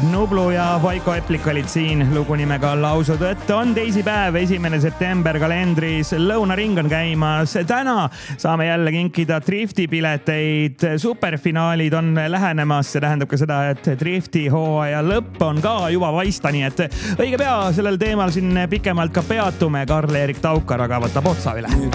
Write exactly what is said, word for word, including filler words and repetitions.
Nublu ja Vaiko Eplik olid siin, lugu nimega Lausutõtt. On teisipäev, esimene september kalendris, lõunaring on käimas. Täna saame jälle kinkida Drifti pileteid. Superfinaalid on lähenemas, see tähendab ka seda, et Drifti hooaja lõpp on ka juba vaista, nii et õige pea sellel teemal siin pikemalt ka peatume. Karl-Erik Taukar aga võtab otsa üle.